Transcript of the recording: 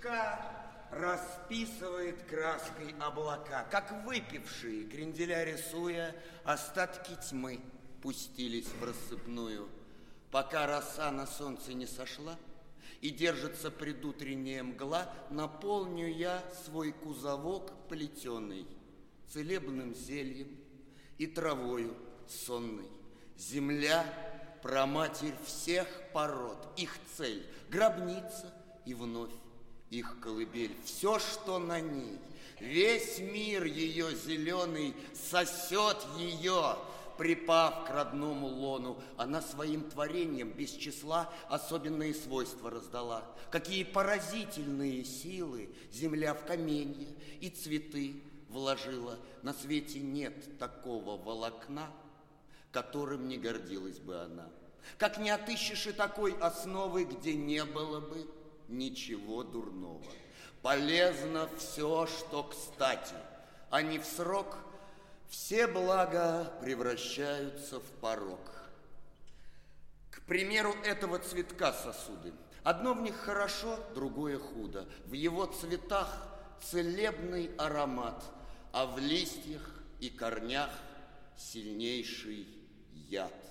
Тишка расписывает краской облака, как выпившие, кренделя рисуя, остатки тьмы пустились в рассыпную. Пока роса на солнце не сошла и держится предутренняя мгла, наполню я свой кузовок плетеный целебным зельем и травою сонной. Земля — праматерь всех пород, их цель — гробница и вновь их колыбель. Все, что на ней, весь мир ее зеленый сосет ее, припав к родному лону. Она своим творением без числа особенные свойства раздала. Какие поразительные силы земля в каменья и цветы вложила. На свете нет такого волокна, которым не гордилась бы она. Как не отыщешь и такой основы, где не было бы ничего дурного. Полезно все, что кстати, а не в срок. Все блага превращаются в порок. К примеру, этого цветка сосуды. Одно в них хорошо, другое худо. В его цветах целебный аромат, а в листьях и корнях сильнейший яд.